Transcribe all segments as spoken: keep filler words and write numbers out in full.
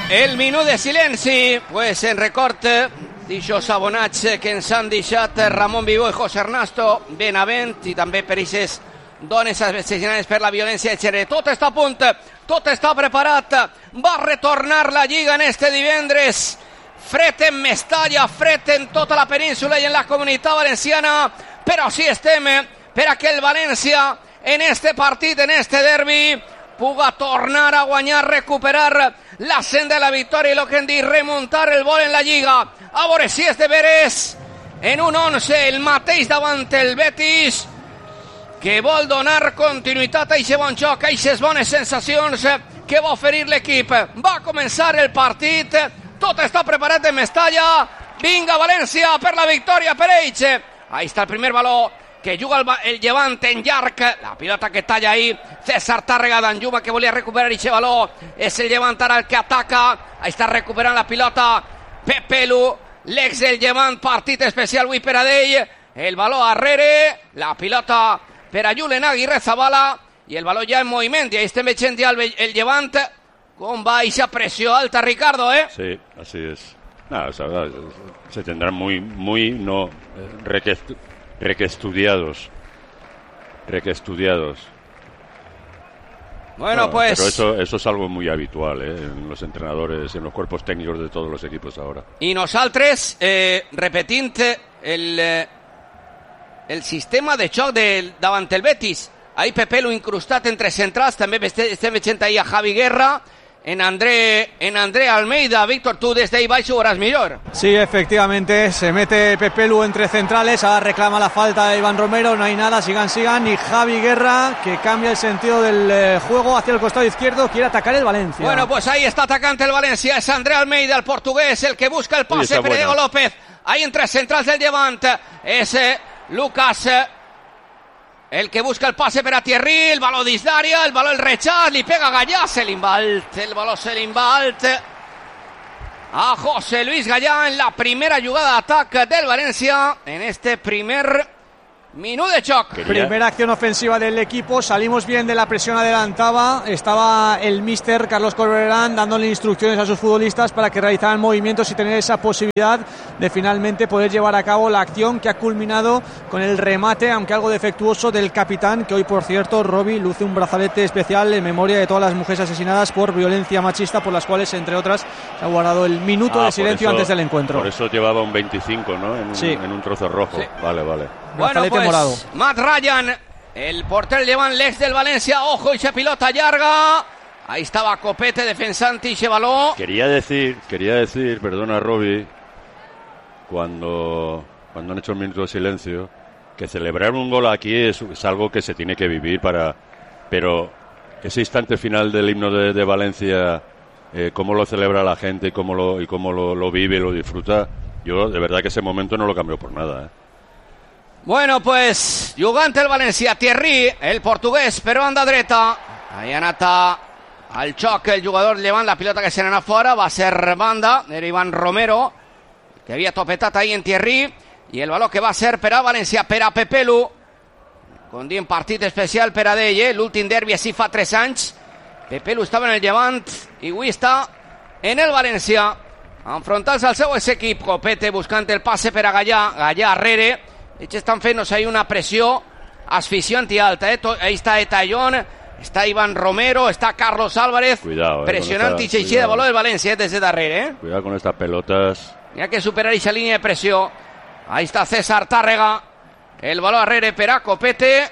el minut de silenci, pues en recorte d'aixòs abonats que ens han deixat Ramon Vigó i José Ernesto Benavent, i també per aquestes dones assassinades per la violència de gènere. Tot està a punt, tot està preparat, va retornar la Lliga en este divendres. Fred en Mestalla, fred en tota la península i en la Comunitat Valenciana, però sí estem per a que el València en este partit, en este derbi, puga tornar a guanyar, recuperar la senda de la victòria i el que hem dit, remuntar el vol en la Lliga. A veure si és de veres en un onze, el mateix davant el Betis, que vol donar continuïtat a aquest bon joc, a aquestes bones sensacions que va oferir l'equip. Va començar el partit, tot està preparat en Mestalla. Vinga València per la victòria per ells. Ahí està el primer baló que juga el, el Llevant en llarg, la pilota que talla ahí César Tàrrega d'Anjuma, que volia recuperar aquest baló. És el Llevant ara el que ataca. Ahí està recuperant la pilota Pepe Lu, l'ex del Llevant, partit especial avui per a d'ell. El baló arrere, la pilota per a Julen Aguirre Zabala i el baló ja en moviment. I ahí estem veient ja el, el Llevant com va aquesta pressió alta, Ricardo, ¿eh? Sí, así es. No, o sea, se tendrán muy, muy, no, request, requestudiados. Requestudiados. Bueno, no, pues... Pero eso, eso es algo muy habitual, ¿eh? En los entrenadores, en los cuerpos técnicos de todos los equipos ahora. I nosaltres, eh, repetint el, eh, el sistema de xoc del, davant el Betis. Ahí Pepe Lu incrustat entre centrals, també estem veient ahí a Javi Guerra, en André, en André Almeida. Víctor, tú desde ahí vais y verás mejor. Sí, efectivamente, se mete Pepe Lu entre centrales, ahora reclama la falta de Iván Romero, no hay nada, sigan, sigan, y Javi Guerra, que cambia el sentido del eh, juego hacia el costado izquierdo, quiere atacar el Valencia. Bueno, pues ahí está atacante el Valencia, es André Almeida, el portugués, el que busca el pase, pero Diego López, ahí entre centrals del Llevant, es eh, Lucas, eh, el que busca el pase per a Thierry, el baló dins d'àrea, el baló el rechaç, li pega Gallà, se l'invalt, el baló se l'invalt a José Luis Gallà en la primera jugada d'atac del València en este primer minut de xoc. Primera acción ofensiva del equipo, salimos bien de la presión adelantada, estaba el míster Carlos Corberán dándole instrucciones a sus futbolistas para que realizaran movimientos y tener esa posibilidad de finalmente poder llevar a cabo la acción que ha culminado con el remate, aunque algo defectuoso, del capitán, que hoy, por cierto, Robbie, luce un brazalete especial en memoria de todas las mujeres asesinadas por violencia machista, por las cuales, entre otras, se ha guardado el minuto ah, de silencio eso, antes del encuentro. Por eso llevaba un veinticinco, ¿no? En un, sí. en un trozo rojo. Sí. Vale, vale. Bueno, pues morado. Matt Ryan, el porter llevan l'ex del Valencia, ojo, y se pilota llarga. Ahí estaba Copete defensante y se baló. Quería decir, quería decir, perdona Robbie, cuando, cuando han hecho el minuto de silencio, que celebrar un gol aquí es, es algo que se tiene que vivir para, pero ese instante final del himno de, de Valencia, eh, cómo lo celebra la gente y cómo lo, y cómo lo, lo vive y lo disfruta, yo de verdad que ese momento no lo cambio por nada, ¿eh? Bueno, pues jugant el València, Thierry, el portuguès, per banda dreta. Ahí ha anat al xoc el jugador llevant la pilota que se n'anà fora, va ser banda, era Iván Romero, que havia topetat ahí en Thierry, i el baló que va ser per a València, per a Pepe Lu, com diem, partit especial per a d'ell, eh? L'últim derbi així fa tres anys. Pepe Lu estava en el Llevant i avui està en el València, enfrontant-se al seu equip. Copete buscant el passe per a Gallà, Gallà arrere. Ells estan fent-nos ahí una pressió asfixiant i alta, eh? Ahí està Etallón, està Iván Romero, està Carlos Álvarez, cuidado, eh, presionant i xeixida de baló del València, eh? Des de darrere, eh? Cuidado con estas pelotas. Hi ha que superar esa línea de presión. Ahí está César Tàrrega, el baló arrere per a Copete,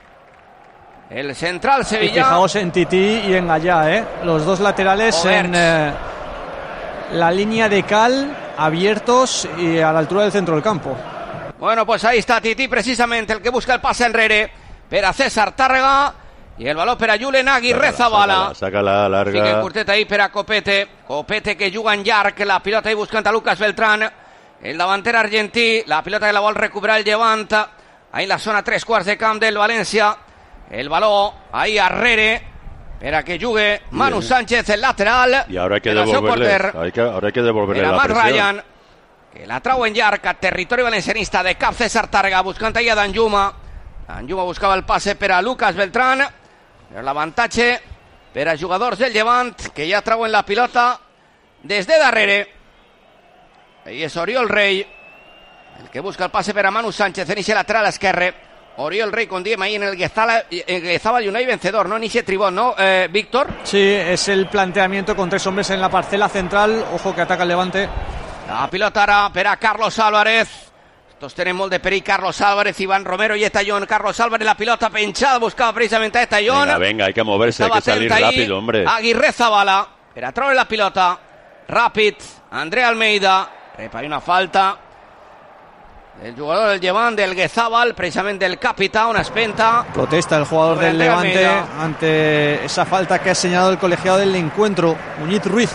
el central Sevilla. Y fijaos en Tití y en Gallà, eh? Los dos laterales Overt. en eh, la línea de cal, abiertos y a la altura del centro del campo. Bueno, pues ahí está Tití, precisamente el que busca el pase enrere per a César Tàrrega y el balón per a Julen Aguirre Zabala. Sácala, larga. Fica el curtet ahí per a Copete. Copete que juga en llarg, la pilota ahí buscant a Lucas Beltrán, el davanter argentí, la pilota que la vol recuperar el Llevant, ahí en la zona tres quarts de camp del València, el balón ahí arrere per a que jugue Manu Sánchez, el lateral. Y ahora hay que devolverle, hay que, ahora hay que devolverle la Matt presión. Ryan, que la trau en llarg a territori valencianista de cap César Tàrrega, buscant allà d'Anjuma. Anjuma buscava el passe per a Lucas Beltrán, però l'avantatge per a jugadors del Llevant, que ja trauen la pilota desde darrere. Ahí és Oriol Rei, el que busca el passe per a Manu Sánchez en ixe lateral esquerre. Oriol Rei, com diem ahí en el Guezabal y Unai vencedor, ¿no? En ese tribón, ¿no, eh, Víctor? Sí, es el planteamiento con tres hombres en la parcela central. Ojo que ataca el Levante. La pilota ara per a Carlos Álvarez. Estos tenen molt de perill. Carlos Álvarez, Iván Romero y Etallón. Carlos Álvarez, la pilota penchada, buscaba precisamente a Etallón. Venga, venga, hay que moverse, hay que salir rápido, hombre. Aguirre Zabala, per a treure la pilota. Ràpid, André Almeida. Repa, hay una falta el jugador del Levant, del Guezabal, precisamente del capitán, una espenta. Protesta el jugador del Levante Almeida ante esa falta que ha señalado el colegiado del encuentro, Muñiz Ruiz.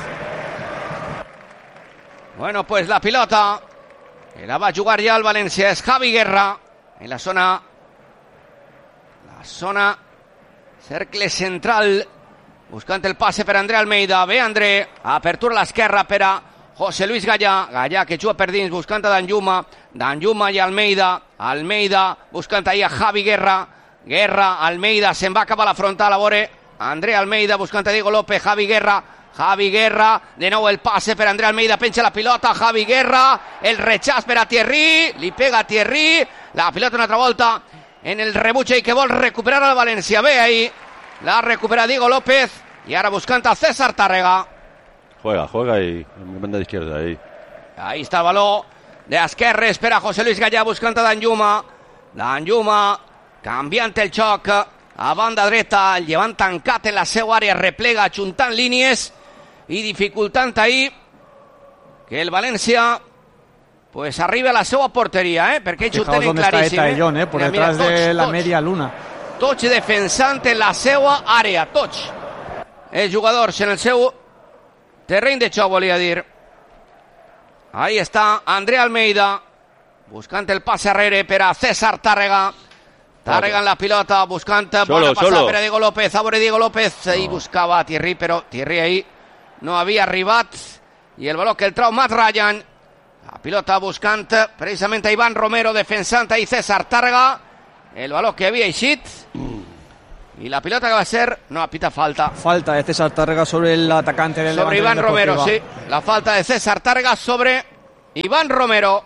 Bueno, pues la pilota que la va a jugar ya el Valencia es Javi Guerra en la zona la zona cercle central, buscant el passe per André Almeida. Ve André, apertura a l'esquerra per a José Luis Gallà, Gallà que juga per dins buscant a Danjuma, Danjuma i Almeida, Almeida buscant ahí a Javi Guerra, Guerra, Almeida, se'n va cap a la frontal a veure André Almeida buscant a Diego López, Javi Guerra, Javi Guerra, de nou el passe per André Almeida, penja la pilota, Javi Guerra, el rechaç per a Thierry, li pega a Thierry, la pilota una altra volta en el rebuig i que vol recuperar al València, ve ahí, la recupera Diego López i ara buscant a César Tàrrega. Juega, juega y en banda de izquierda ahí. Ahí está el baló de esquerra, espera José Luis Gallà buscant a Danjuma. Danjuma canviant el xoc a banda dreta, el llevant tancat en la seva àrea, replega ajuntant línies i dificultant ahí que el València pues arriba a la seva porteria, eh? perquè ells ho tenen claríssim. Etallón, eh? Por mira, detrás mira, touch, de la touch. media luna. Touch defensant en la seva àrea, touch. Els jugadors en el seu terreny de xoc, volia dir. Ahí está André Almeida buscant el passe arrere per a César Tàrrega. Tàrrega en la pilota buscant bona passada per a Diego López. A veure Diego López i buscava a Thierry, però Thierry ahí no havia arribat i el baló que el trau Matt Ryan. La pilota buscant precisament a Iván Romero, defensant ahí César Tàrrega. El baló que havia eixit y la pilota que va a ser, no, pita falta. Falta de César Tàrrega sobre el atacante del Sobre Iván Romero, sí. La falta de César Tàrrega sobre Iván Romero.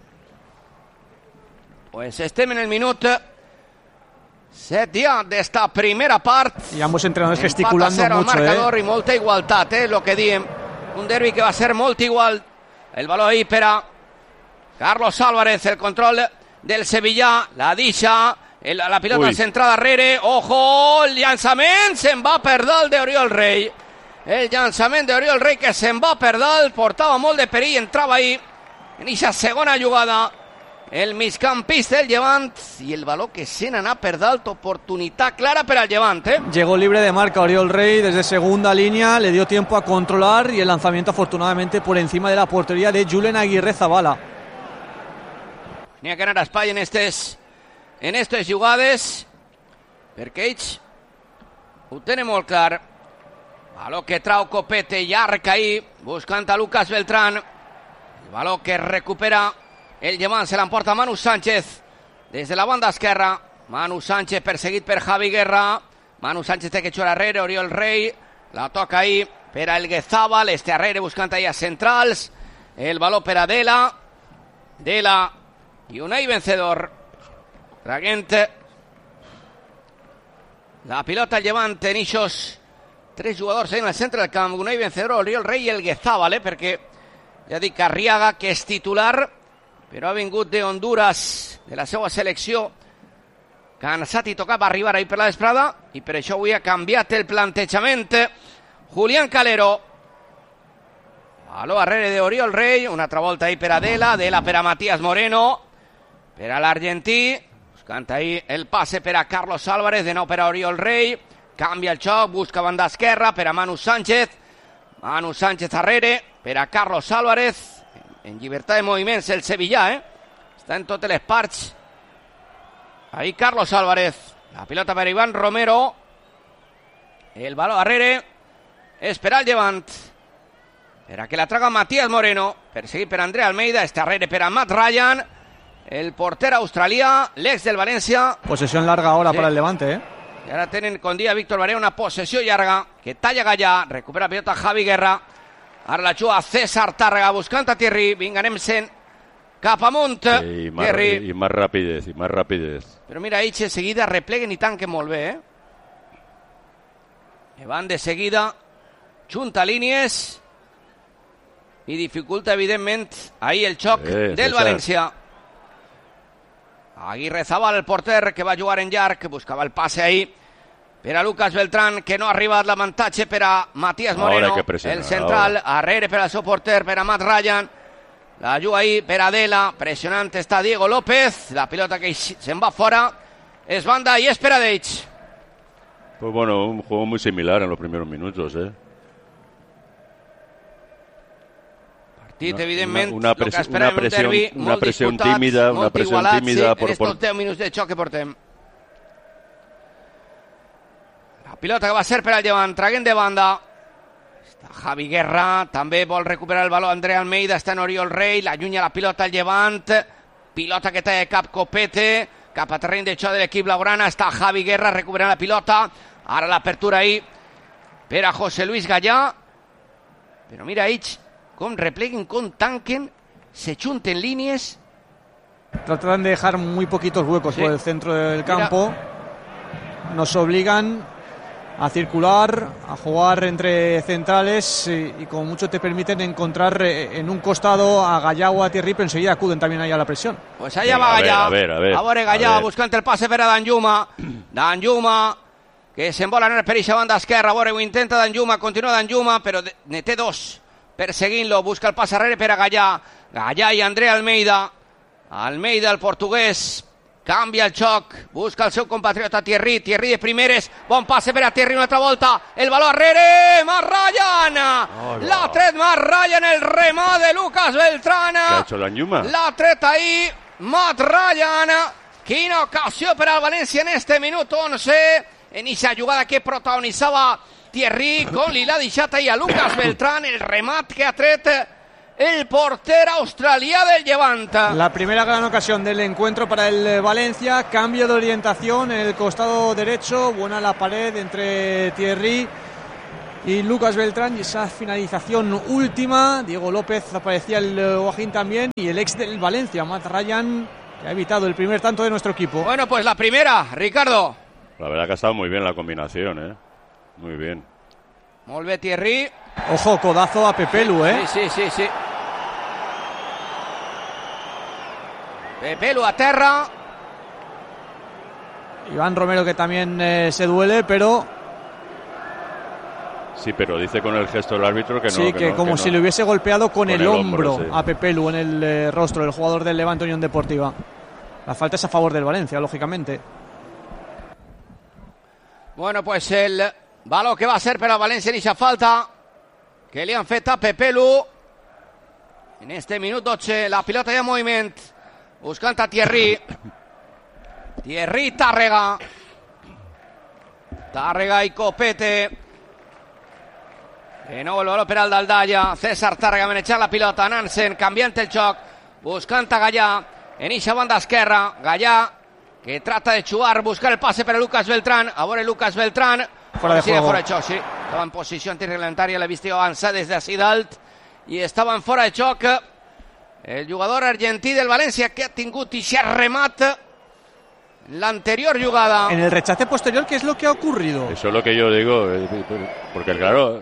Pues estem en el minut set ja d'esta primera part. Y ambos entrenadores gesticulando mucho, el marcador eh. y molta igualtat, eh, lo que diem. Un derbi que va a ser molt igual. El baló ahí per a Carlos Álvarez, el control del Sevilla, la deixa. El, la pilota Uy. centrada darrere, ojo, el llançament se'n va per dalt d'Oriol Rei, el llançament d'Oriol Rei que se'n va per dalt, portava molt de perill, entrava ahí en aquesta segona jugada el migcampista del Levant i el baló que se n'anà per dalt, oportunitat clara per al Levant, eh? Llegó libre de marca Oriol Rei desde segunda línea, le dio tiempo a controlar y el lanzamiento afortunadamente por encima de la portería de Julen Aguirre Zabala. N'hi ha que anar a espai en estes en aquestes jugades perquè ells ho tenen molt clar. Baló que trau Copete llarg ahí buscant a Lucas Beltrán, el baló que recupera el Levant, se l'emporta Manu Sánchez des de la banda esquerra. Manu Sánchez perseguit per Javi Guerra, Manu Sánchez té que xuar arrere, Oriol Rei la toca ahí per a el Guezabal, este arrere buscant ahí a centrals, el baló per a Dela Dela i Unai vencedor. Traguent la pilota al Levant en ixos tres jugadors en el centre del camp, Unai vencedor, Oriol Rei i el Guezabal, eh? perquè ja dic Arriaga, que és titular però ha vingut de Honduras, de la seva selecció, cansat i tocat, va arribar ahir per la vesprada i per això avui ha canviat el plantejament. Julián Calero, baló arrere de Oriol Rei, una altra volta ahí per a Dela, Dela per a Matías Moreno, per a l'argentí, buscant ahí el passe per a Carlos Álvarez, de nou per a Oriol Rei, canvia el xoc, busca banda esquerra per a Manu Sánchez, Manu Sánchez arrere per a Carlos Álvarez, en llibertat de moviments el Sevilla, eh? Està en totes les parts. Ahí Carlos Álvarez, la pilota per Iván Romero, el baló arrere, és per al Levant, per a que la traga Matías Moreno, perseguit per André Almeida, este arrere per a Matt Ryan, el porter australià, l'ex del València. Posesión larga ahora sí. para el Levante, ¿eh? Y ahora tienen con día Víctor Barea una posesión larga que talla Gallà, recupera la pelota Javi Guerra. Ara la juga César Tàrrega buscant a Thierry. Vinga, anem sent cap amunt. I més, i, i més rapidez, i més rapidez. Però mira, ells de seguida repleguen i tanquen molt bé, eh? Que van de seguida, junta línies i dificulta, evidentment, ahir el xoc eh, del València. Aguirre Zabal, el porter, que va jugar en llarg, buscava el passe ahir per a Lucas Beltrán, que no ha arribat l'avantatge per a Matías Moreno, el central, arrere per al seu porter, per a Matt Ryan. La juga ahí per Adela, pressionant està Diego López, la pilota que se'n va fora, es banda i és per a d'ells. Pues bueno, un juego muy similar en los primeros minutos, ¿eh? Partit, evidentment, una, una, presi una, presión, derbi, una presión tímida, una presión igualat, tímida sí, por, en estos deu minuts de xoc que portem. La pilota que va ser per al Llevant, traguent de banda. Javi Guerra, també vol recuperar el baló André Almeida, està en Oriol Rey, l'allunya la pilota al Llevant, pilota que té cap Copete, cap a terreny de xoc de l'equip blaugrana, està Javi Guerra recuperant la pilota, ara l'apertura ahí per a José Luis Gallà, però mira ells com repleguen, com tanquen, se junten línies. Tratan de dejar muy poquitos huecos sí. por el centro del campo, mira. Nos obligan a circular, a jugar entre centrales y, y como mucho te permiten encontrar en un costado a Gallà o a Thierry, pero enseguida acuden también ahí a la presión. Pues allá va Gallà, a ver, a ver, a veure Gallà buscant el passe per a Danjuma, Danjuma que s'envola en el perixa banda esquerra, a veure, ho intenta Danjuma, continua Danjuma, però ne té dos perseguint-lo, busca el pas arrere per a Gallà, Gallà i André Almeida, Almeida el portuguès, canvia el xoc, busca el seu compatriota Thierry, Thierry de primeres, bon passe per a Thierry una altra volta, el baló arrere, Matt Ryan, oh, no. l'ha tret Matt Ryan, el remà de Lucas Beltrán, ¿qué ha hecho Danjuma? L'ha tret ahí Matt Ryan, quina ocasió per al València en este minut onze, en aquesta jugada que protagonitzava Thierry, com li l'ha deixat ahí a Lucas Beltrán, el remat que ha tret el portero australiano del Llevant. La primera gran ocasión del encuentro para el Valencia, cambio de orientación en el costado derecho, buena la pared entre Thierry y Lucas Beltrán y esa finalización última, Diego López aparecía el Guajín también y el ex del Valencia, Matt Ryan, que ha evitado el primer tanto de nuestro equipo. Bueno, pues la primera, Ricardo. La verdad que ha estado muy bien la combinación, ¿eh? Muy bien. Molt bé Thierry. Ojo, codazo a Pepelu, ¿eh? Sí, sí, sí, sí. Pepelu a terra. Iván Romero que también eh, se duele, pero... Sí, pero dice con el gesto el árbitro que no. Sí, que, que no, como que si no. le hubiese golpeado con, con el, el hombro, hombro sí. a Pepelu en el eh, rostro, el jugador del Levante Unión Deportiva. La falta es a favor del Valencia, lógicamente. Bueno, pues el baló que va a ser per a València en aquesta falta que li han fet a Pepelu en este minut dotze, la pilota ja en moviment buscant a Thierry Thierry Tàrrega Tàrrega i Copete de nou el baló per al Daldalla, César Tàrrega manejant la pilota, Nansen canviant el xoc buscant a Gallà en eixa banda esquerra, Gallà que trata de jugar, buscar el pase per a Lucas Beltrán, a veure Lucas Beltrán fora de sí, juego. Fora de xoc, sí. Estava en posició antirreglamentària, l'he vist avançar des d'ací dalt i estava en fora de xoc el jugador argentí del València que ha tingut aquest remat en l'anterior jugada. En el rechace posterior, ¿qué es lo que ha ocurrido? Eso es lo que yo digo, porque claro...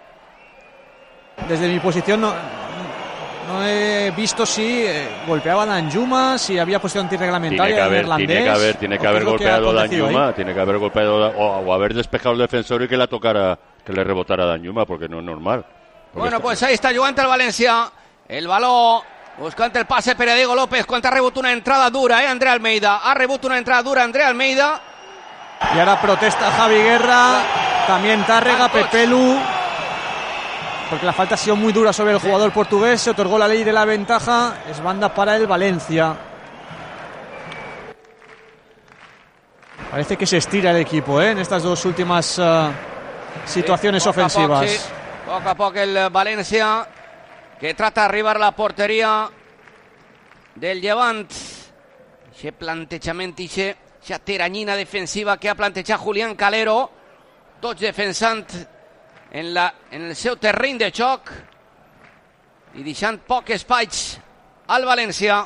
Desde mi posición no, no he visto si golpeaba a Danjuma, si había posición antirreglamentaria tiene que haber, neerlandés. Tiene que haber, tiene que haber golpeado a Danjuma, tiene que haber golpeado o, o haber despejado el defensor y que la tocara, que le rebotara a Danjuma, porque no es normal. Bueno, está... pues ahí está jugant el València, el baló buscant el passe per a Diego López, quan ha rebut una entrada dura, eh, André Almeida, ha rebut una entrada dura André Almeida. Y ahora protesta Javi Guerra, también Tàrrega, Pepelu, porque la falta ha sido muy dura sobre el jugador portugués, se otorgó la ley de la ventaja, es banda para el Valencia. Parece que se estira el equipo, ¿eh? En estas dos últimas uh, situaciones sí, poc ofensivas. A poc, sí. Poc a poc el València, que trata de arribar a la porteria del Llevant. Ese plantejament, esa teranyina defensiva que ha plantejat Julián Calero, tots defensant en, la, en el seu terreny de xoc. i deixant poc espai al València.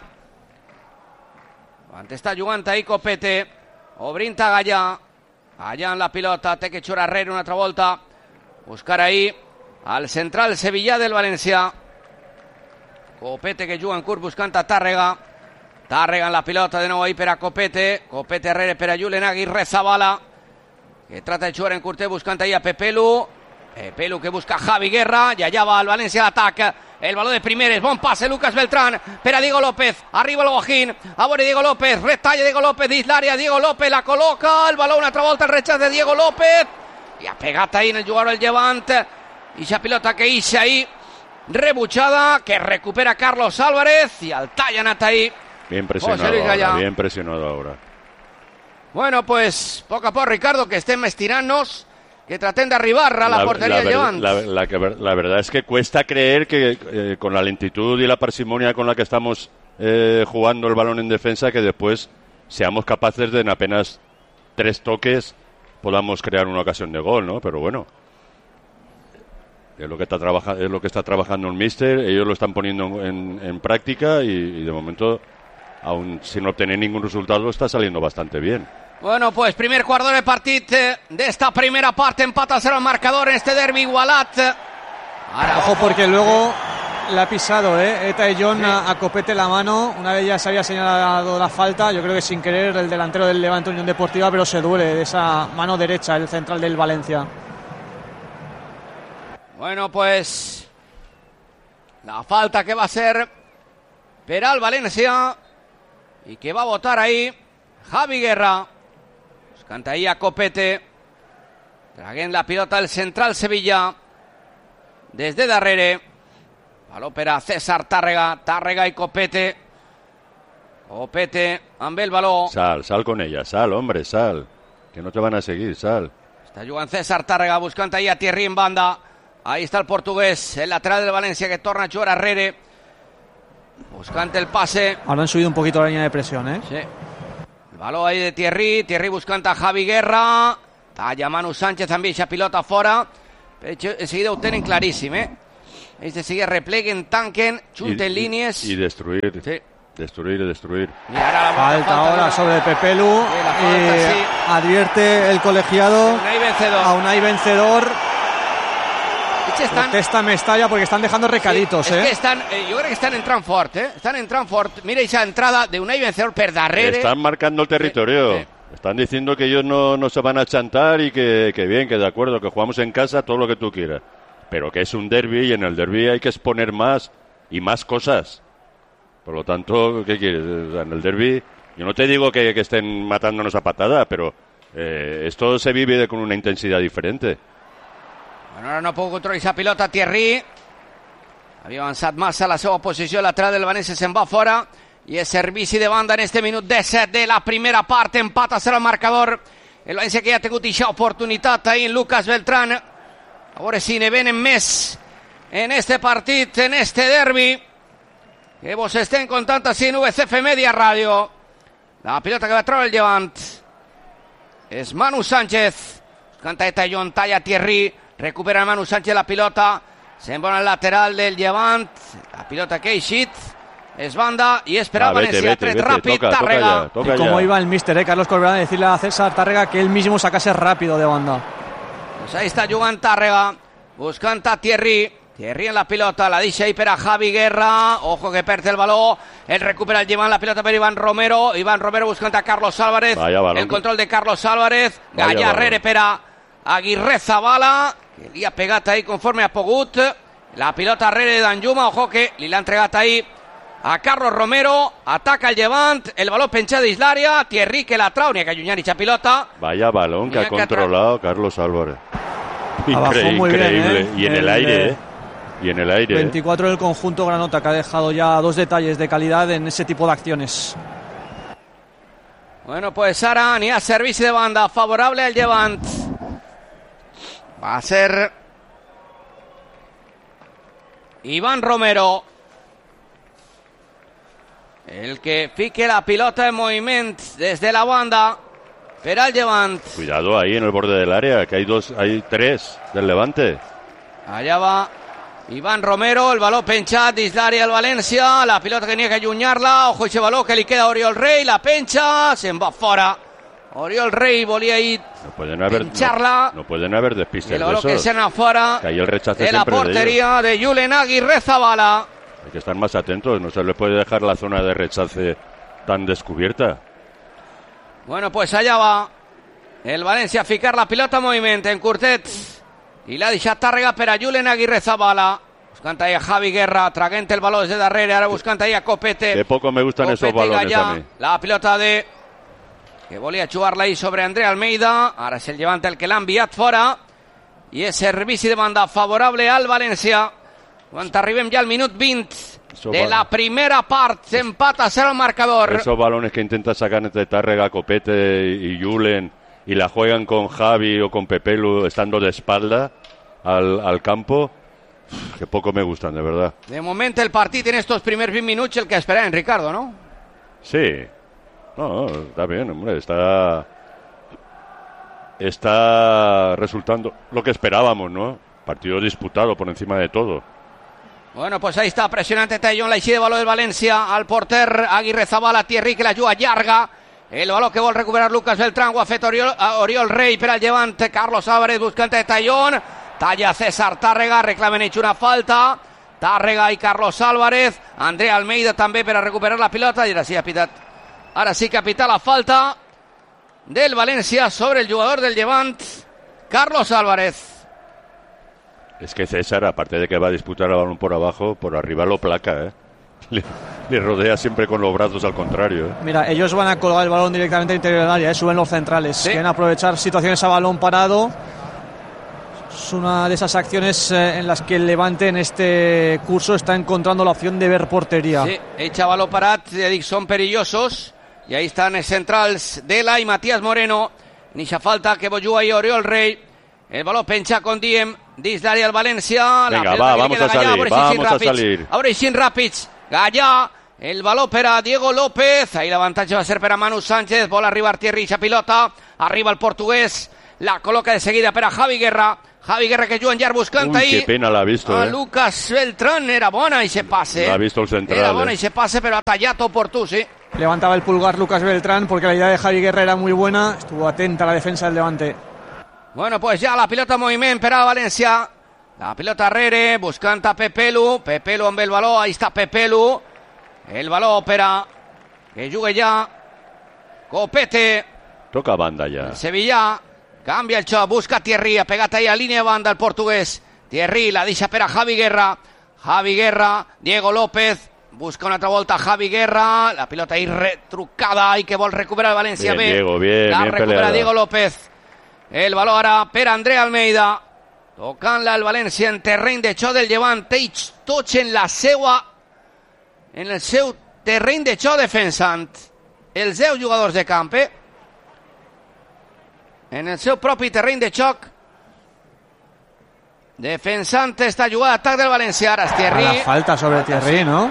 Quan està jugant ahí Copete, obrint a Gallà, Gallà en la pilota, té que xurar arrere una altra volta, buscar ahí al central sevillà del València. Copete que juga en curt buscant a Tàrrega, Tàrrega en la pilota de nou ahí per a Copete, Copete arrere per a Julen Aguirrezabala, que trata de jugar en curtet buscant ahí a Pepelu, Pepelu que busca Javi Guerra, i allà va el València d'atac, el baló de primeres, bon passe Lucas Beltrán per a Diego López, arriba el Guajín, a veure Diego López, retalla Diego López dins l'àrea, Diego López la col·loca, el baló una altra volta, el rechaç de Diego López, i ha pegat ahí en el jugador del Llevant, i esa pilota que ixa ahí, rebutjada, que recupera Carlos Álvarez, i el tall ha anat ahí. Bien presionado ahora, bien presionado ahora. Bueno, pues poco a poco, Ricardo, que estén estirarnos, que traten de arribar a la, la portería del Llevant. La, la, la, la verdad es que cuesta creer que eh, con la lentitud y la parsimonia con la que estamos eh, jugando el balón en defensa, que después seamos capaces de en apenas tres toques podamos crear una ocasión de gol, ¿no? Pero bueno, es lo que está trabajando, es lo que está trabajando el míster, ellos lo están poniendo en, en práctica y, y de momento, aún sin obtener ningún resultado, está saliendo bastante bien. Bueno, pues primer quart d'hora de partit de esta primera parte, empata a cero el marcador en este derbi igualat. Ahora, ojo, porque luego le ha pisado eh, Eta y John sí. a, a Copete la mano, una de ellas había señalado la falta, yo creo que sin querer el delantero del Levante Unión Deportiva, pero se duele de esa mano derecha, el central del Valencia. Bueno, pues la falta que va a ser per al València y que va a votar ahí Javi Guerra. Canta ahí a Copete, traguent la pilota al central Sevilla, desde darrere, baló per a César Tàrrega, Tàrrega y Copete, Copete amb el baló. Sal, sal con ella, sal, hombre, sal, que no te van a seguir, sal. Està jugant César Tàrrega, buscant ahí a Thierry en banda, ahí está el portugués, el lateral del València que torna a jugar arrere, buscant el pase. Ahora han subido un poquito la línea de presión, ¿eh? Sí. Baló ahí de Thierry, Thierry buscant a Javi Guerra, talla Manu Sánchez amb eixa pilota fora, però enseguida ho tenen claríssim, eh? Ells de seguida repleguen, tanquen, junten y, línies. Y, y destruir, sí. destruir y destruir. Mira, ahora la falta, falta ahora sobre Pepelu, sí, falta, eh, sí. Advierte el colegiado Unai Vencedor. a Unai Vencedor. Estan... Protesta Mestalla porque están dejando recaditos, sí, eh. Es que están, eh, yo creo que están entrant fort, eh. Están entrant fort. Mira esa entrada de Unai Vencedor per darrere. Están marcando el territorio. Sí, sí. Están diciendo que ellos no, no se van a chantar y que, que bien, que de acuerdo, que jugamos en casa, todo lo que tú quieras. Pero que es un derbi y en el derbi hay que exponer más y más cosas. Por lo tanto, ¿qué quieres? En el derbi, yo no te digo que, que estén matándonos a patada, pero eh, esto se vive con una intensidad diferente. Bueno, ara no puc controlar aquesta pilota Thierry, havia avançat massa a la seva posició, lateral del València se'n va fora i és servici de banda en este minut disset de la primera part, empat a cero el marcador, el València que ja ha tingut aquesta oportunitat ahí en Lucas Beltrán, a veure si ne venen més en este partit, en este derbi que vos estem contant així en U C F Media Ràdio. La pilota que va treure el Llevant és Manu Sánchez, canta Eta John, talla Thierry, recupera Manu Sánchez la pilota, se'n va al lateral del Llevant, la pilota que ha eixit, es banda y espera ah, Valencia, tret ràpid, toca, Tàrrega. Toca ya, toca y como ya. Iba el míster, eh, Carlos Corberán, decirle a César Tàrrega que él mismo sacase rápido de banda. Pues ahí está jugant Tàrrega, buscant a Thierry, Thierry en la pilota, la deixa ahí per a Javi Guerra, ojo que perd el baló, el recupera el Llevant, la pilota per Iván Romero, Iván Romero buscant a Carlos Álvarez, el control de Carlos Álvarez, Gallà arrere per a Aguirrezabala, que li ha pegat ahí conforme ha pogut, la pilota arrere de Danjuma, ojo que li l'ha entregat ahí a Carlos Romero, ataca el Llevant, el balón penchado de l'àrea, Thierry que la trau, ni a que allunyar dicha pilota. Vaya balón que ha controlado Carlos Álvarez. Incre increíble, bien, ¿eh? y en el, el aire, ¿eh? Y en el aire. veinticuatro del conjunto granota, que ha dejado ya dos detalles de calidad en ese tipo de acciones. Bueno, pues ara ni a servici de banda favorable al Llevant. Va a ser Iván Romero el que fique la pilota en movimiento desde la banda per al Llevant. Cuidado ahí en el borde del área, que hay dos, hay tres del Levante. Allá va Ivan Romero, el baló penjat dins l'àrea del València, la pilota que n'hi ha que allunyar-la, ojo aquest baló que li queda a Oriol Rei, la penja, se'n va fora. Oriol Rei volia ir no pueden haber, pincharla. No, no pueden haber despistes el de esos. Que se n'ha fora que ahí el rechace de la portería de, de Julen Aguirrezabala. Hay que estar más atentos, no se le puede dejar la zona de rechace tan descubierta. Bueno, pues allá va el València a ficar la pilota en moviment en curtet i l'ha deixat Tàrrega per a Julen Aguirrezabala. Buscant ahí a Javi Guerra, traguent el balón desde darrere, ahora buscant ahí a Copete. De poco me gustan Copete esos balones Gallà, a mí. La pilota de... que volia jugar-la ahí sobre André Almeida, ara és el Levante el que l'ha enviat fora, i és servici de banda favorable al València. Quan arribem ja al minut vint Eso de la primera part, empata a ser el marcador. Esos balones que intenta sacar entre Tàrrega, Copete y Julen y la juegan con Javi o con Pepelu estando de espalda al, al campo, que poco me gustan, de verdad. De momento el partit en estos primers vint minuts el que esperava en Ricardo, ¿no? Sí. No, está bien, hombre, está está resultando lo que esperábamos, ¿no? Partido disputado por encima de todo. Bueno, pues ahí está, presionante Tallón, la eixida de baló del València, al porter Aguirrezabala, Thierry que la juga llarga, el baló que vol recuperar Lucas Beltrán, ho ha fet Oriol, Oriol Rei per al llevant, Carlos Álvarez buscant de Tallón, talla César Tàrrega, reclamen hecho una falta, Tàrrega i Carlos Álvarez, André Almeida també per a recuperar la pilota, i ara sí ha pitat, ara sí que ha pitat la falta del València sobre el jugador del llevant, Carlos Álvarez. Es que César, aparte de que va a disputar el balón por abajo, por arriba lo placa, ¿eh? Le, le rodea siempre con los brazos al contrario, ¿eh? Mira, ellos van a colgar el balón directamente al interior del área, ¿eh? Suben los centrales, ¿sí? Quieren aprovechar situaciones a balón parado. Es una de esas acciones eh, en las que el Levante en este curso está encontrando la opción de ver portería. Sí, echa balón parat, son perillosos, y ahí están els centrals Dela y Matías Moreno. Ni se falta que Bojú ahí Oriol Rei. El balón pencha con Diem, dins l'àrea del València. Venga, va, vamos a salir, Gallà, vamos a salir. Ahora y sin Ràpids, Gallà, el balón per a Diego López, ahí l'avantatge va ser per a Manu Sánchez, vol arribar Thierry, esa pilota, arriba el portugués, la coloca de seguida per a Javi Guerra, Javi Guerra que juga en llarg buscant Uy, ahí. qué pena la ha visto, a eh. Lucas Beltrán, era bona i se passe. La ha visto el central. Era bona eh. y se pase, pero ha tallado oportú, sí. Levantaba el pulgar Lucas Beltrán porque la idea de Javi Guerra era muy buena, estuvo atenta a la defensa del Levante. Bueno, pues ya la pilota en moviment per a València. La pilota arrere, buscant a Pepelu. Pepelu amb el baló, ahí está Pepelu. El baló per a que jugue ja Copete. Toca banda ya. El Sevilla canvia el xoc, busca Thierry, ha pegat ahí a línia de banda el portuguès. Thierry la deixa per a Javi Guerra. Javi Guerra, Diego López. Busca una altra volta Javi Guerra. La pilota ahí retrucada i que vol recuperar el València. Bien, Diego, bien, la bien recupera peleada. Diego López. El baló ara per a André Almeida. Tocant-la el València en terreny de xoc del llevant. Ells tots en la seua, en el seu terreny de xoc defensant. Els deu jugadors de camp, eh? En el seu propi terreny de xoc. Defensant esta jugada d'atac del València. Ara és Thierry. A la falta sobre Thierry, ¿no?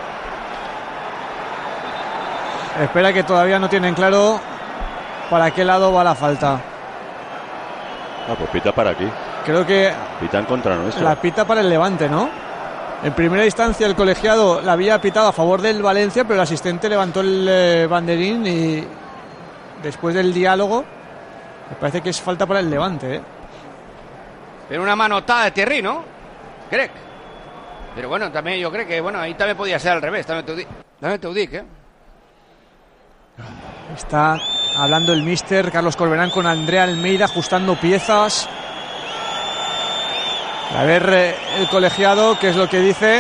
Espera que todavía no tienen claro para qué lado va la falta. Ah, pues pita para aquí. Creo que pita en contra nuestra. La pita para el Levante, ¿no? En primera instancia el colegiado la había pitado a favor del Valencia, pero el asistente levantó el eh, banderín y después del diálogo me parece que es falta para el Levante, ¿eh? Pero una manotada de Thierry, ¿no? Crec. Pero bueno, también yo creo que bueno, ahí también podía ser al revés, también te ho dic, también te ho dic, ¿eh? Está hablando el míster Carlos Corberán con André Almeida, ajustando piezas. A ver eh, el colegiado qué es lo que dice.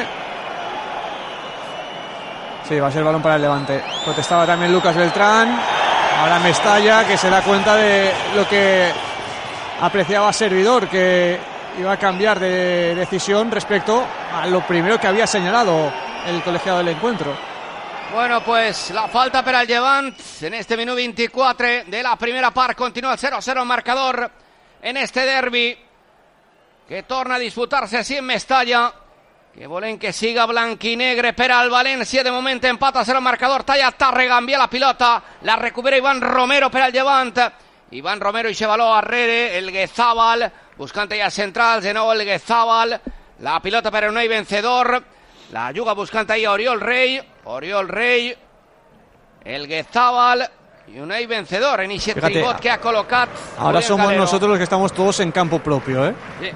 Sí, va a ser balón para el Levante. Protestaba también Lucas Beltrán. Ahora Mestalla, que se da cuenta de lo que apreciaba Servidor, que iba a cambiar de decisión respecto a lo primero que había señalado el colegiado del encuentro. Bueno, pues la falta per al Llevant en este minut vint-i-quatre de la primera part. Continua el zero a zero marcador en este derbi que torna a disputar-se així en Mestalla, que volem que siga blanquinegre per al València. De moment empata a zero marcador. Talla Tàrrega, envia la pilota, la recupera Iván Romero per al Llevant. Iván Romero i se baló arrere, el Guezabal buscant ja centrals, de nou el Guezabal, La pilota per Unai Vencedor. La juga buscant ahí a Oriol Rey. Oriol Rey. El Guezabal. Y Unai Vencedor en ese tribot que ha colocado. Ahora somos Calero. Nosotros los que estamos todos en campo propio, ¿eh? Sí.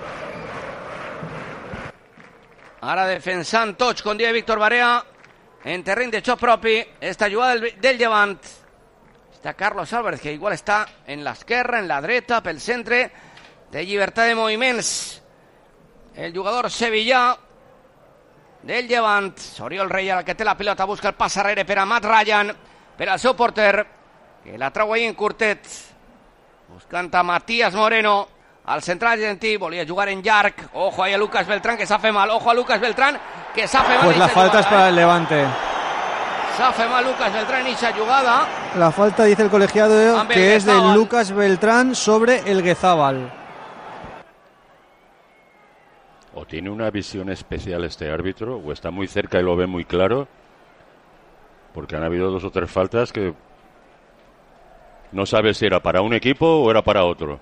Ara defensant tots, com diu Víctor Barea, en terreny de xoc propi, esta jugada del, del Llevant. Està Carlos Álvarez, que igual està en l'esquerra, en la dreta, pel centre, de llibertat de moviments. El jugador sevillà del Llevant. Oriol Rey, el que té la pilota, busca el pas arrere per a Matt Ryan, per al seu porter, que la trau ahí en curtet, buscant a Matías Moreno. Al central argentí, volia jugar en llarg. Ojo ahí a Lucas Beltrán, que s'ha fet mal. Ojo a Lucas Beltrán, que s'ha fet mal. Pues la falta jugada, es para eh. el Levante. S'ha fet mal Lucas Beltrán en esa jugada. La falta, dice el colegiado, que es de Lucas Beltrán sobre el Guezabal. O tiene una visión especial este árbitro, o está muy cerca y lo ve muy claro, porque han habido dos o tres faltas que no sabe si era para un equipo o era para otro.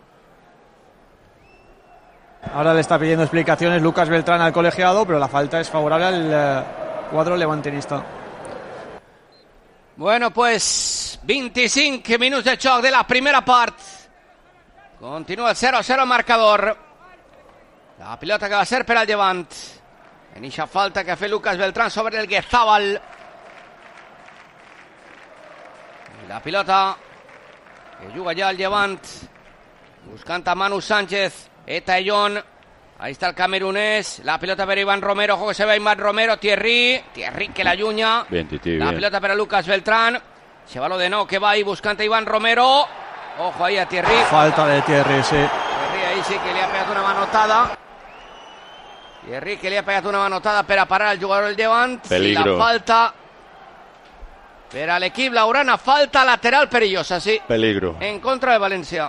Ahora le está pidiendo explicaciones Lucas Beltrán al colegiado, pero la falta es favorable al eh, cuadro levantinista. Bueno, pues veinticinc minuts de xoc de la primera part. Continua el cero a cero marcador. La pilota que va a ser per al Llevant. En eixa falta que ha fet Lucas Beltrán sobre el Guezabal. I la pilota que juga ja el Llevant, buscant a Manu Sánchez. Etayón, ahí está el camerunés, la pelota para Iván Romero, ojo que se va Iván Romero, Thierry, Thierry que la allunya, bien, titi, la bien. pelota para Lucas Beltrán, se va lo de no, que va ahí buscando a Iván Romero, ojo ahí a Thierry. Falta de Thierry, sí. Thierry ahí sí que le ha pegado una manotada, Thierry que le ha pegado una manotada para parar al jugador del Llevant. Peligro. La falta per a l'equip laurana, falta lateral perillosa, sí. Peligro. En contra de Valencia.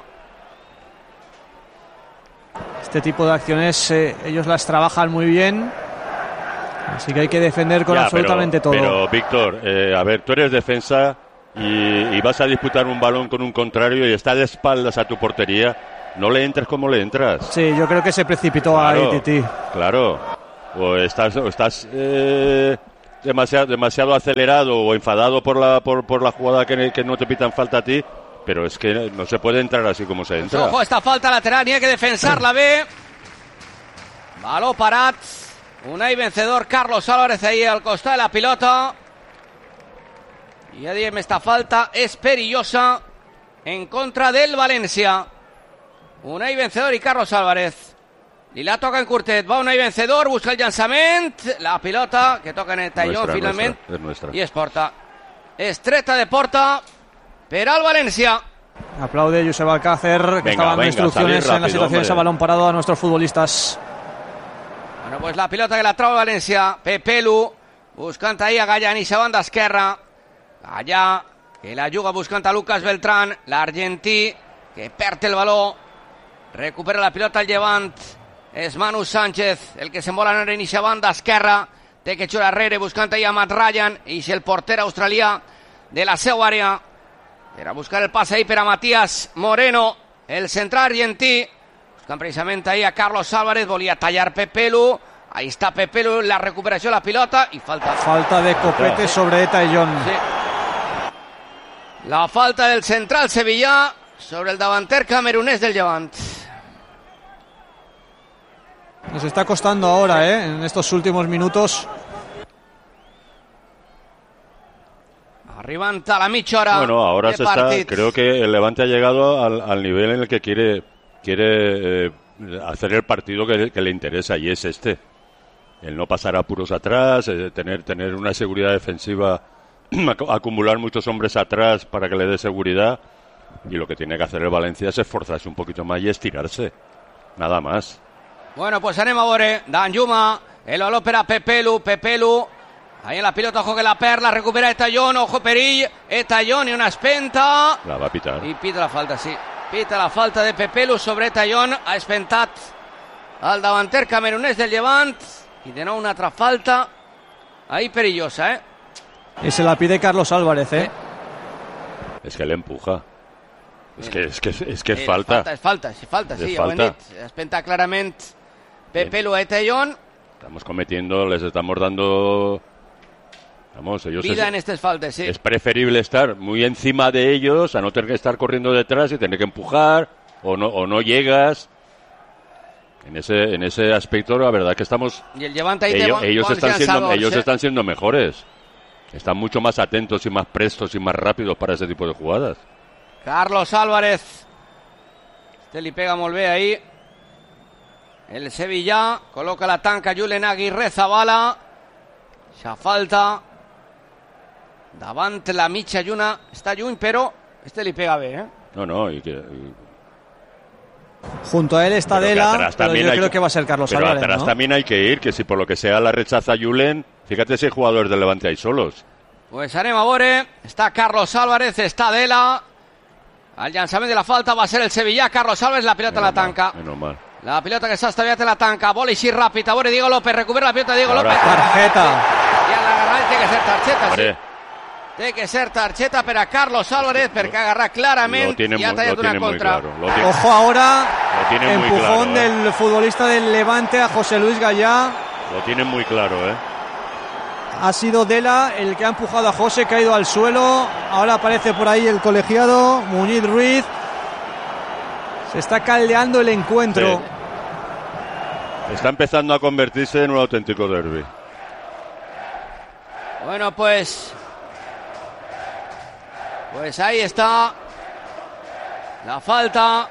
Este tipo de acciones eh, ellos las trabajan muy bien, así que hay que defender con ya, absolutamente pero, todo. Pero Víctor, eh, a ver, tú eres defensa y, y vas a disputar un balón con un contrario y está de espaldas a tu portería, no le entres como le entras. Sí, yo creo que se precipitó claro, ahí Titi. Claro, o estás, o estás eh, demasiado, demasiado acelerado o enfadado por la, por, por la jugada que, que no te pitan falta a ti. Pero es que no se puede entrar así como se entra. Ojo, esta falta lateral, ni hay que defensarla bé. Baló parat. Unai Vencedor, Carlos Álvarez ahí al costat de la pilota. I ja diem, esta falta és perillosa en contra del València. Unai Vencedor i Carlos Álvarez. I la toca en curtet. Va Unai Vencedor, busca el llançament. La pilota que toca en el tallón finalment. Nuestra, es nuestra. I és porta. Estreta de porta per al València. Aplaude Josep Alcácer, que venga, estaba dando venga, instrucciones rápido, en las situaciones hombre. a balón parado a nuestros futbolistas. Bueno, pues la pilota que la trau el València. Pepelu, buscant ahí a Gallà en eixa banda esquerra. Gallà, que la juga buscant a Lucas Beltrán. L'argentí, que perd el baló. Recupera la pilota al Llevant. És Manu Sánchez, el que s'envola en eixa banda esquerra. Té que xurar arrere buscant ahí a Matt Ryan. I el porter australià de la seva àrea. Per a buscar el pas ahí per a Matías Moreno, el central argentí. Buscant precisament ahí a Carlos Álvarez, volia tallar Pepelu. Ahí está Pepelu, la recuperació de la pilota i falta. Falta de Copete sobre Etayón. Sí. La falta del central sevillà sobre el davanter camerunés del Llevant. Nos está costando ahora, ¿eh? En estos últimos minutos. Arribant a la mitja hora. Bueno, ahora de se está, partit. creo que el Levante ha llegado al, al nivel en el que quiere quiere eh, hacer el partido que, que le interesa, y es este. El no pasar apuros atrás, eh, tener tener una seguridad defensiva, acumular muchos hombres atrás para que le dé seguridad, y lo que tiene que hacer el Valencia es esforzarse un poquito más y estirarse. Nada más. Bueno, pues anem a veure. Danjuma, el baló per a Pepelu, Pepelu. Ahí en la pilota, ojo que la perla, recupera Etayón, ojo perill, Etayón y una espenta. La va a pitar. I pita la falta, sí. Pita la falta de Pepelu sobre Etayón. Ha espentat al davanter camerunès del Llevant. I de nou una altra falta. Ahí perillosa, ¿eh? Y se la pide Carlos Álvarez, ¿eh? Es que le empuja. Es que es, que, es, que es Eh, falta. Falta, és falta, és falta, sí, És ja ho hem falta. dit. Ha espentat clarament Pepelu a Etellón. Estamos cometiendo, les estamos dando... Vamos, ellos vida es, en este faltes, sí. Es preferible estar muy encima de ellos a no tener que estar corriendo detrás y tener que empujar o no, o no llegas. En ese en ese aspecto la verdad que estamos... Y el Levante ahí ellos, bon, ellos, bon están, siendo, llançadors, ellos eh? están siendo mejores. Están mucho más atentos y más prestos y más rápidos para ese tipo de jugadas. Carlos Álvarez. Este li pega molt bé ahí. El Sevilla coloca la tanca Julen Aguirre Zabala. Xa falta. Davant la mitja lluna. Està lluny, però este li pega bé, ¿eh? No, no, y que... Y... Junto a él está Pero Dela, atrás pero yo hay creo que va a ser Carlos pero Álvarez, atrás ¿no? también hay que ir, que si por lo que sea la rechaza Julen, fíjate si hay jugadores del Levante ahí solos. Pues anem a veure. Està Carlos Álvarez, està Dela. El llançament de la falta va ser el Sevilla. Carlos Álvarez, la pilota Menos la tanca. Mal, menos mal. La pilota que s'ha estaviat en la tanca. Bola així ràpid. A veure Diego López. Recupera la pilota Diego Ahora López. Tarjeta. I a l'agarrada té que ser targeta, sí. Hombre, Té que ser targeta per a Carlos Álvarez perquè ha agarrat clarament lo tiene i ha muy, tallat lo una tiene muy contra. claro. Lo tiene, Ojo ahora, lo tiene muy empujón claro, ¿eh? del futbolista del Levante a José Luis Gallá. Lo tienen muy claro, ¿eh? Ha sido Dela el que ha empujado a José, caído al suelo. Ahora aparece por ahí el colegiado, Muñiz Ruiz. Se está caldeando el encuentro. Sí. Está empezando a convertirse en un auténtico derbi. Bueno, pues... Pues ahí está la falta.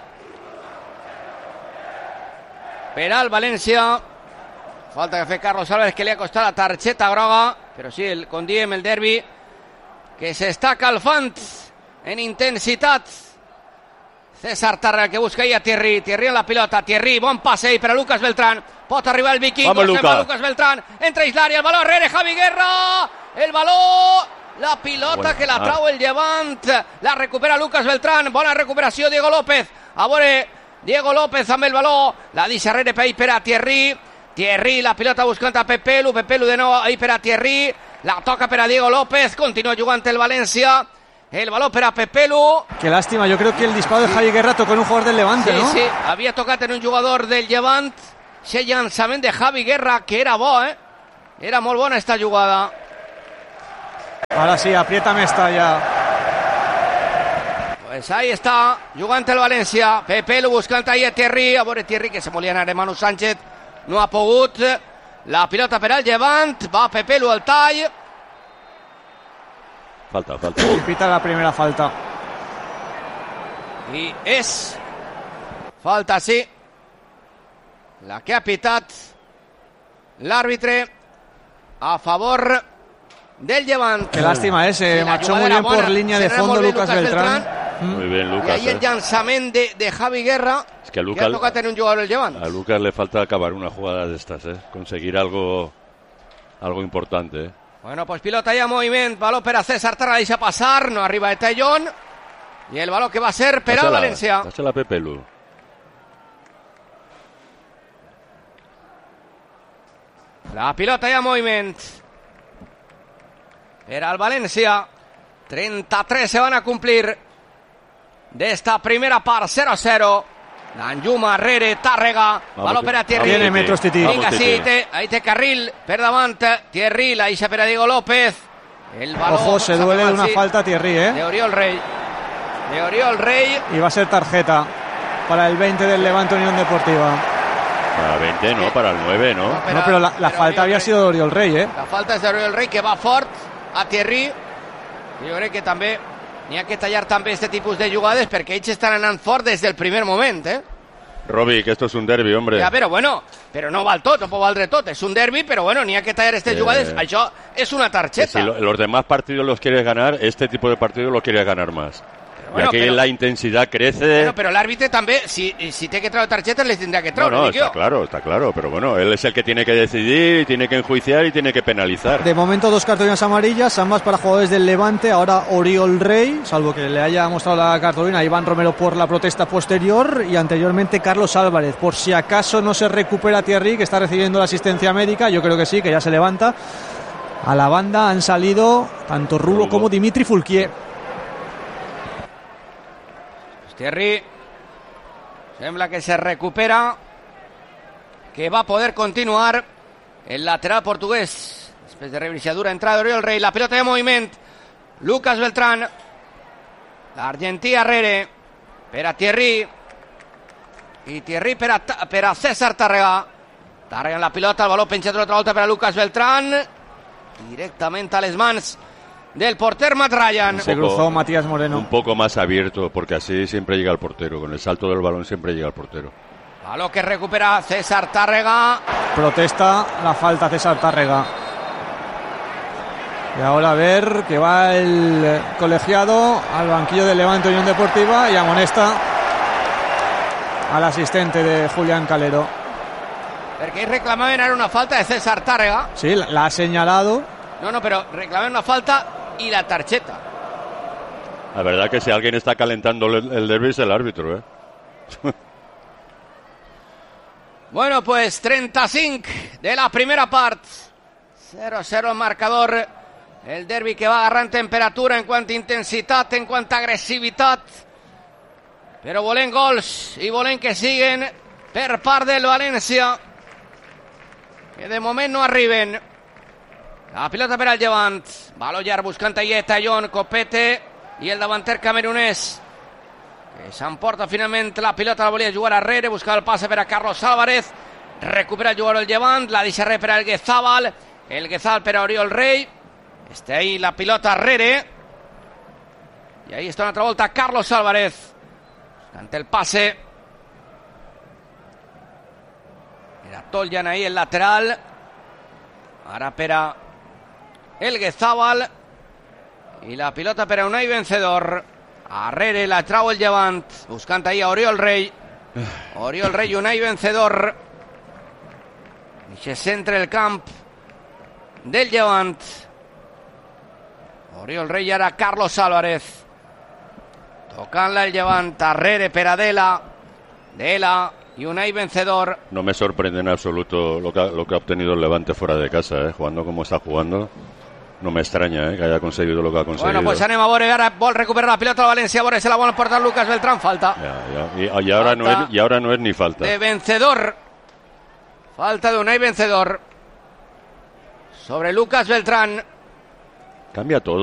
Penal València. Falta que fa Carlos Álvarez, que li ha costat la targeta groga. Però sí, el, com diem, el derbi que s'està calfant en intensitat. César Tarra, que busca ahí a Thierry. Thierry en la pilota. Thierry, bon passe ahí per a Lucas Beltrán. Pot arribar el vikingo. Vamos, Luca. Lucas Beltrán. Entra Islari, el baló rere Javi Guerra. El baló... La pilota bueno, que la trau el Llevant. La recupera Lucas Beltrán. Bona recuperació Diego López. A veure, Diego López amb el baló. La deixa rere per ahí per a Thierry. Thierry, la pilota buscant a Pepelu. Pepelu de nou ahí per a Thierry. La toca per a Diego López. Continua jugant el València. El baló per a Pepelu. Qué lástima, yo creo que el disparo de Javi Guerra tocó en un jugador del Levante, sí, ¿no? Sí, havia tocat en un jugador del Llevant. Ese llançament de Javi Guerra, que era bo, ¿eh? Era molt bona esta jugada. Ahora sí, apriétame esta ya. Pues ahí está, jugant el València. Pepelu buscant ahí a Thierry. A veure Thierry, que se molia anar de Manu Sánchez. No ha pogut. La pilota per al Llevant. Va Pepelu al tall. Falta, falta. Y pita la primera falta. I és falta, sí, la que ha pitat l'àrbitre a favor del Llevant. Qué lástima ese, Sí, marchó muy bien bona. por línea de Se fondo molt bé Lucas Beltrán. Muy bien, I Lucas. ahí el ¿eh? llançament de, de Javi Guerra, Es que a que Lucas, ha tocat en un jugador del Llevant. a Lucas le falta acabar una jugada de estas, ¿eh? Conseguir algo, algo importante, ¿eh? Bueno, pues pilota ya en moviment, baló per a César Tarra, deixa passar, no arriba de Tellón, i el baló que va ser per al València. Dásela a Pepelu. La pilota ja en moviment per al València. trenta-tres se van a cumplir d'esta primera part, cero a cero. Danjuma, Rere, Tàrrega, baló per a Thierry. Viene metros Titi. Vinga, sí, té, ahí té carril per davant. Thierry, la deixa per a Diego López. El baló, Ojo, se duele de una falta Thierry, ¿eh? de Oriol Rey. De Oriol Rey. Y va a ser tarjeta para el veinte del Levante Unión Deportiva. Para veinte, no, para el nueve, ¿no? No, No, pero la, la però falta Oriol había Rey. sido de Oriol Rey, ¿eh? La falta és d'Oriol Rey, que va fort a Thierry. Jo crec que també n'hi ha que tallar també este tipus de jugades perquè ells estan anant fort des del primer moment, eh? Robbie, que esto es un derbi, hombre. Ja, però bueno, però no val tot, no pot valdre tot. És un derbi, però bueno, n'hi ha que tallar aquestes Eh, jugades. Això és una Que targeta. si lo- los demás partidos los quieres ganar, este tipo de partidos lo quieres ganar más. bueno, y aquí pero- la intensidad crece. Bueno, però l'àrbitre també, si, si té que treure targetes, les tindrà que no, treure. no, dic está jo. claro, está claro. Pero bueno, él es el que tiene que decidir, y tiene que enjuiciar y tiene que penalizar. De momento dos cartulinas amarillas, ambas para jugadores del Levante. Ahora Oriol Rey, salvo que le haya mostrado la cartulina, Iván Romero por la protesta posterior, y anteriormente Carlos Álvarez. Por si acaso no se recupera Thierry, que está recibiendo la asistencia médica, yo creo que sí, que ya se levanta. A la banda han salido tanto Rubo Rubo. como Dimitri Fulquier. Thierry sembla que se recupera. que va a poder continuar el lateral portugués. Después de revisadura, entrada de Oriol Rey, la pelota de movimiento. Lucas Beltrán, Argentí Arrere, per a Thierry, i Thierry per a, per a César Tàrrega. Tàrrega en la pilota, el baló penjat una altra volta per a Lucas Beltrán, directament a les mans del porter Matt Ryan. Se cruzó Matías Moreno. Un poco más abierto, porque así siempre llega el portero. Con el salto del balón siempre llega el portero. Baló que recupera César Tàrrega. Protesta la falta César Tàrrega. Y ahora a ver que va el colegiado al banquillo del Levante Unión Deportiva y amonesta al asistente de Julián Calero. Porque reclamaban era una falta de César Tàrrega. Sí, la, la ha señalado. No, no, pero reclamaban una falta y la tarjeta. La verdad que si alguien está calentando el, el derbi es el árbitro, ¿eh? Bueno, pues treinta-cinc de la primera part. cero a cero el marcador. El derbi que va agarrant temperatura en quant a intensitat, en quant a agressivitat. Però volem gols i volem que siguen per part del València, que de moment no arriben. La pilota per al Llevant. Baló llarg buscant Ayeta, Jon, Copete i el davanter camerunès, que s'emporta finalment la pilota. La volia jugar a Arrere, buscava el passe per a Carlos Álvarez. Recupera el jugador del Llevant, la deixa res per al Guezabal. El Guezal per a Oriol Rey. Está ahí la pilota Arrere. Y ahí está una otra volta Carlos Álvarez. Ante el pase. Era Toljan ahí el lateral. Ahora para el Guezabal. Y la pilota para Unai Vencedor. Arrere la trau el Llevant. Buscando ahí a Oriol Rey. Oriol Rey y Unai Vencedor. Y se centra el camp del Llevant. Oriol Rey y ara Carlos Álvarez. Tocant-la el Llevant. Arrere per a Dela. Dela y Unai Vencedor. No me sorprende en absoluto lo que, ha, lo que ha obtenido el Levante fuera de casa, ¿eh? Jugando como está jugando. No me extraña, ¿eh? Que haya conseguido lo que ha conseguido. Bueno, pues anem a veure, ara vol recuperar la pilota al València, a veure si la vol portar Lucas Beltrán, falta. Ya, ya. Y, y, ahora no es, y ahora no es ni falta. De Vencedor. Falta de Unai Vencedor sobre Lucas Beltrán. Cambia todo.